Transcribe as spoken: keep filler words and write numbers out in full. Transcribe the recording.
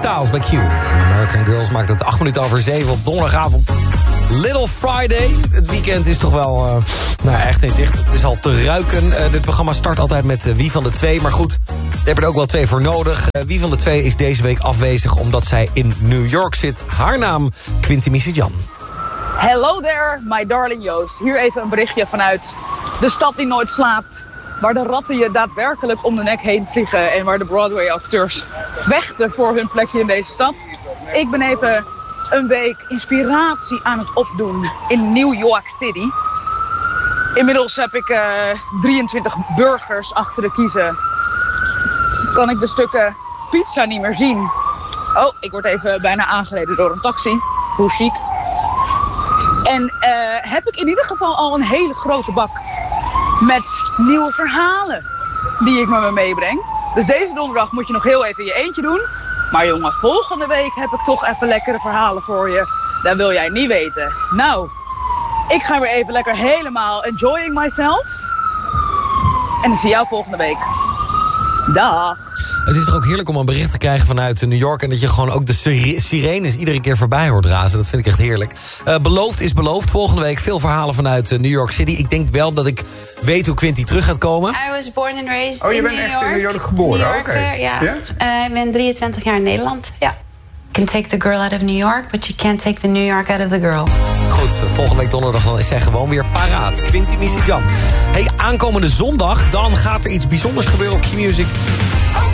Styles bij Q. American Girls maakt het acht minuten over zeven op donderdagavond. Little Friday. Het weekend is toch wel uh, nou, echt in zicht. Het is al te ruiken. Uh, dit programma start altijd met uh, Wie van de Twee. Maar goed, we hebben er ook wel twee voor nodig. Uh, Wie van de Twee is deze week afwezig omdat zij in New York zit. Haar naam, Quinty Misijan. Hello there, my darling Joost. Hier even een berichtje vanuit de stad die nooit slaapt. Waar de ratten je daadwerkelijk om de nek heen vliegen. En waar de Broadway-acteurs vechten voor hun plekje in deze stad. Ik ben even een week inspiratie aan het opdoen in New York City. Inmiddels heb ik uh, drieëntwintig burgers achter de kiezen. Kan ik de stukken pizza niet meer zien. Oh, ik word even bijna aangereden door een taxi. Hoe chic. En uh, heb ik in ieder geval al een hele grote bak met nieuwe verhalen die ik met me meebreng. Dus deze donderdag moet je nog heel even in je eentje doen. Maar jongen, volgende week heb ik toch even lekkere verhalen voor je. Dat wil jij niet weten. Nou, ik ga weer even lekker helemaal enjoying myself. En ik zie jou volgende week. Dag. Het is toch ook heerlijk om een bericht te krijgen vanuit New York... en dat je gewoon ook de sirenes iedere keer voorbij hoort razen. Dat vind ik echt heerlijk. Uh, beloofd is beloofd. Volgende week veel verhalen vanuit uh, New York City. Ik denk wel dat ik weet hoe Quinty terug gaat komen. I was born and raised oh, je in bent New echt York. in New York geboren? New Oké. Okay. Ja. Yeah? Uh, ik ben drieëntwintig jaar in Nederland. Ja. You can take the girl out of New York, but you can't take the New York out of the girl. Goed, volgende week donderdag dan is zij gewoon weer paraat. Quinty Misijan. Hey, aankomende zondag, dan gaat er iets bijzonders gebeuren op Q-Music.